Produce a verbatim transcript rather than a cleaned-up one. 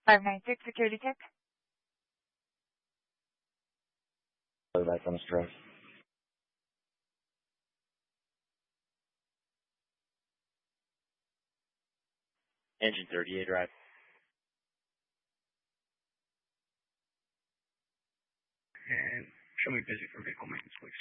five nine six security check. Back on the stress. Engine thirty-eight, right? And show me busy for vehicle maintenance, please.